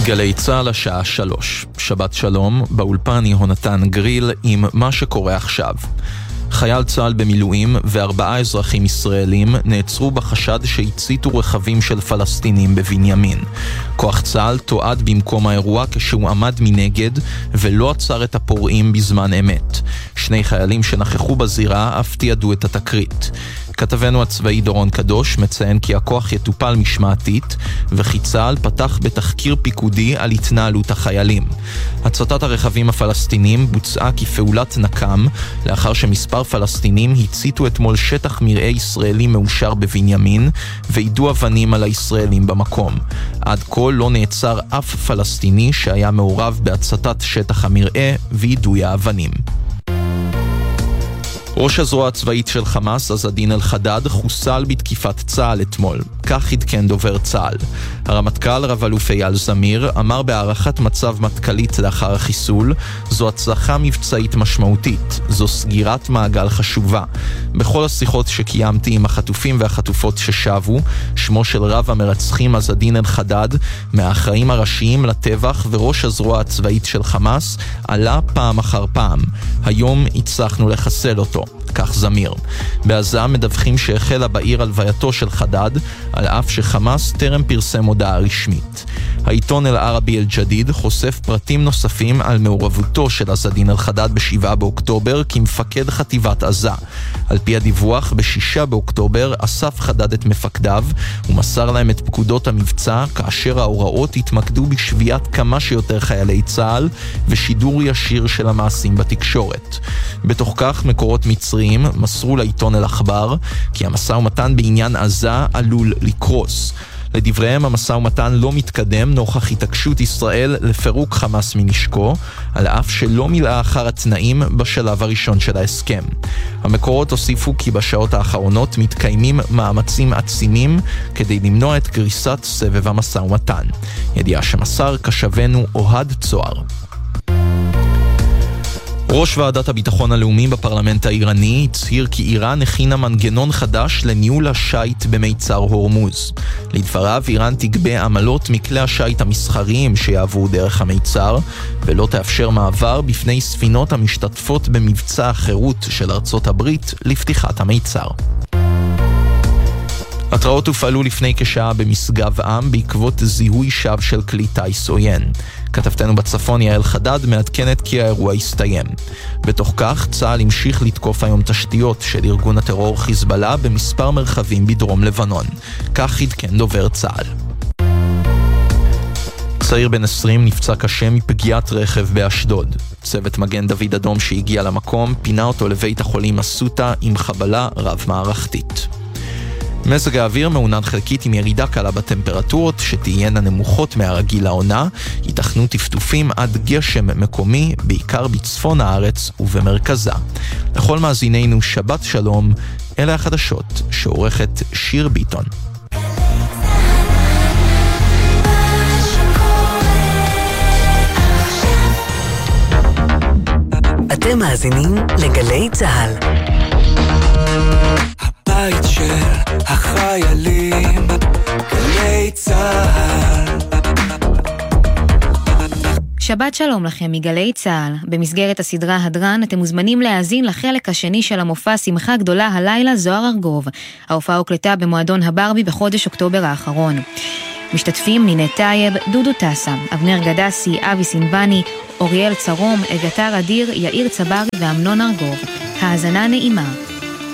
גלי צהל השעה 3. שבת שלום, באולפן יהונתן גריל עם מה שקורה עכשיו. חייל צהל במילואים ו4 אזרחים ישראלים נעצרו בחשד שהציתו רכבים של פלסטינים בבנימין. כוח צהל תועד במקום האירוע כשהוא עמד מנגד ולא עצר את הפורעים בזמן אמת. 2 חיילים שנכחו בזירה אף תיעדו את התקרית. כתבנו הצבאי דורון קדוש מציין כי הכוח יטופל משמעתית וכי צהל פתח בתחקיר פיקודי על התנהלות החיילים. הצתת הרכבים הפלסטינים בוצעה כפעולת נקם לאחר שמספר פלסטינים הציתו אתמול שטח מרעה ישראלי מאושר בבנימין ועידו אבנים על הישראלים במקום. עד כה לא נעצר אף פלסטיני שהיה מעורב בהצתת שטח המרעה ועידוי האבנים. ראש הזרוע הצבאית של חמאס, עז א-דין אל-חדד, חוסל בתקיפת צה"ל אתמול. כך עדכן דובר צה"ל. הרמטכ"ל רב אלוף אייל זמיר אמר בהערכת מצב מטכ"לית לאחר החיסול, זו הצלחה מבצעית משמעותית, זו סגירת מעגל חשובה. בכל השיחות שקיימתי עם החטופים והחטופות ששבו, שמו של רב המרצחים עז א-דין אל-חדד, מהאחראים הראשיים לטבח וראש הזרוע הצבאית של חמאס, עלה פעם אחר פעם. היום הצלחנו לחסל אותו. כך זמיר. בעזה מדווחים שהחלה בעיר הלווייתו של חדד, על אף שחמאס טרם פרסם הודעה רשמית. העיתון אל-ערבי אל-ג'דיד חושף פרטים נוספים על מעורבותו של עז א-דין אל-חדד ב7 באוקטובר כמפקד חטיבת עזה. על פי הדיווח, ב6 באוקטובר אסף חדד את מפקדיו ומסר להם את פקודות המבצע, כאשר ההוראות התמקדו בשביית כמה שיותר חיילי צה"ל ושידור ישיר של המעשים בתקשורת. בתוך כך מקורות מצריים מסרו לעיתון אל-אחבר כי המשא ומתן בעניין עזה עלול לקרוס. לדבריהם המשא ומתן לא מתקדם נוכח התעקשות ישראל לפירוק חמאס מנשקו, על אף שלא מילאה אחר התנאים בשלב הראשון של ההסכם. המקורות הוסיפו כי בשעות האחרונות מתקיימים מאמצים עצימים כדי למנוע את גריסת סבב המשא ומתן. ידיעה שמסר קשבנו אוהד צוהר. ראש ועדת הביטחון הלאומי בפרלמנט האיראני הצהיר כי איראן הכינה מנגנון חדש לניהול השייט במיצר הורמוז. לדבריו, איראן תגבה עמלות מכלי השייט המסחריים שיעברו דרך המיצר, ולא תאפשר מעבר בפני ספינות המשתתפות במבצע החירות של ארצות הברית לפתיחת המיצר. התראות הופעלו לפני כשעה במשגב עם בעקבות זיהוי שווא של כלי טייס עוין. כתבתנו בצפון יעל חדד מעדכנת כי האירוע הסתיים. בתוך כך צה"ל המשיך לתקוף היום תשתיות של ארגון הטרור חיזבאללה במספר מרחבים בדרום לבנון. כך עדכן דובר צה"ל. צעיר בן 20 נפצע קשה מפגיעת רכב באשדוד. צוות מגן דוד אדום שהגיע למקום פינה אותו לבית החולים אסותא עם חבלה רב מערכתית. מזג האוויר מעונן חלקית עם ירידה קלה בטמפרטורות שתהיינה נמוכות מהרגיל לעונה, ייתכנו טפטופים עד גשם מקומי, בעיקר בצפון הארץ ובמרכזה. לכל מאזינינו שבת שלום, אלה החדשות שעורכת שיר ביטון. אתם מאזינים לגלי צהל. הבית של החיילים, גלי צהל. שבת שלום לכם מגלי צהל. במסגרת הסדרה הדרן אתם מוזמנים להאזין לחלק השני של המופע שמחה גדולה הלילה זוהר ארגוב. ההופעה הוקלטה במועדון הברבי בחודש אוקטובר האחרון. משתתפים נינת טייב, דודו טסה, אבנר גדסי, אבי סינבני, אוריאל צרום, אביתר אדיר, יאיר צברי ואמנון ארגוב. האזנה נעימה.